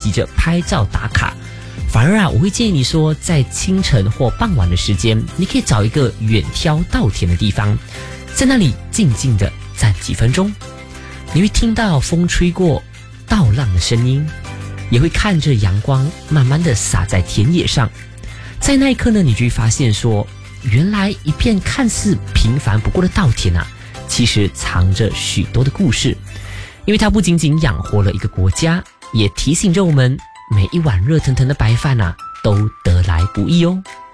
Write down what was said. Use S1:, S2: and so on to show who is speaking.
S1: 急着拍照打卡。反而我会建议你说，在清晨或傍晚的时间，你可以找一个远眺稻田的地方，在那里静静的站几分钟。你会听到风吹过稻浪的声音，也会看着阳光慢慢的洒在田野上。在那一刻呢，你就会发现说，原来一片看似平凡不过的稻田其实藏着许多的故事。因为它不仅仅养活了一个国家，也提醒着我们，每一碗热腾腾的白饭都得来不易哦。